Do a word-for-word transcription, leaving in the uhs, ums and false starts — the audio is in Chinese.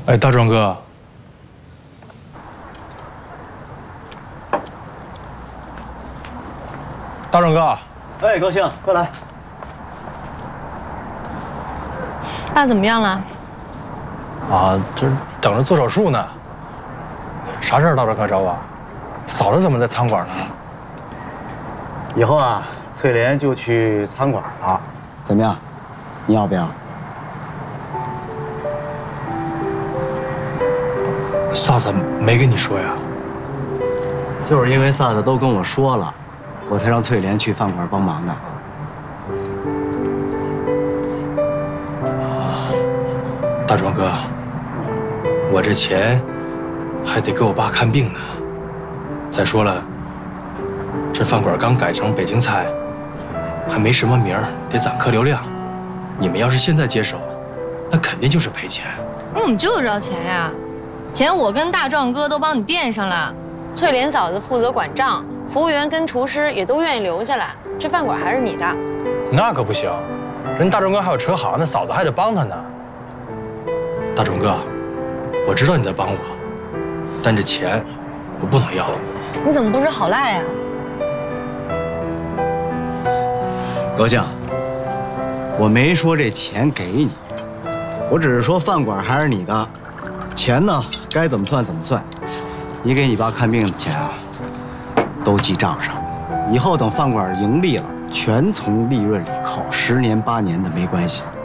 哎，大壮哥，大壮哥， 哎，高兴，快来。 爸怎么样了？ 啊，这等着做手术呢。啥事儿？大壮哥找我？嫂子怎么在餐馆呢？ 以后啊，翠莲就去餐馆了，怎么样？你要不要？ 萨萨没跟你说呀？ 就是因为萨萨都跟我说了，我才让翠莲去饭馆帮忙的。 大壮哥，我这钱还得给我爸看病呢。再说了，这饭馆刚改成北京菜，还没什么名儿，得攒客流量。你们要是现在接手，那肯定就是赔钱。 你怎么就知道钱呀？钱我跟大壮哥都帮你垫上了。翠莲嫂子负责管账，服务员跟厨师也都愿意留下来。这饭馆还是你的。 那可不行，人大壮哥还有车行，那嫂子还得帮他呢。大壮哥，我知道你在帮我，但这钱我不能要。 你怎么不知好赖呀？ 高兴，我没说这钱给你，我只是说饭馆还是你的，钱呢该怎么算怎么算。你给你爸看病的钱啊，都记账上，以后等饭馆盈利了，全从利润里扣，十年八年的没关系。